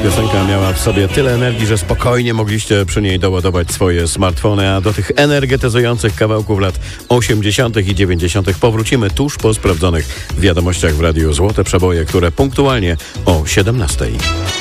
Piosenka miała w sobie tyle energii, że spokojnie mogliście przy niej doładować swoje smartfony, a do tych energetyzujących kawałków lat 80. i 90. powrócimy tuż po sprawdzonych wiadomościach w Radiu Złote Przeboje, które punktualnie o 17.